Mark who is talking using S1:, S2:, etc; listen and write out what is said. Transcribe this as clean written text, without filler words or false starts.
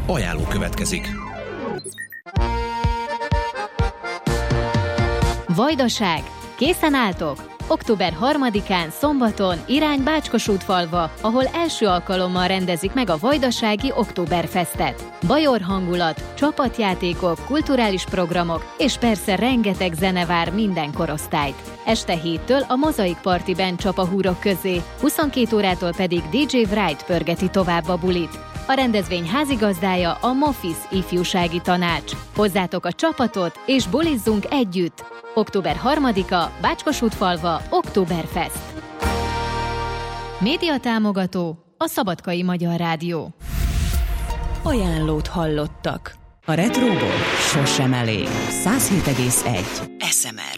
S1: Ajánló következik.
S2: Vajdaság. Készen álltok? Október 3-án szombaton irány Bácskosútfalva, ahol első alkalommal rendezik meg a Vajdasági Októberfestet. Bajor hangulat, csapatjátékok, kulturális programok és persze rengeteg zene vár minden korosztályt. Este 7-től a Mozaik Partiben csap a húrok közé, 22 órától pedig DJ Wright pörgeti tovább a bulit. A rendezvény házigazdája a Mofis ifjúsági tanács. Hozzátok a csapatot és bulizzunk együtt! Október 3-a, Bácskosútfalva, Októberfest. Média támogató, a Szabadkai Magyar Rádió.
S3: Ajánlót hallottak. A Retróból sosem elég. 107,1 SMR.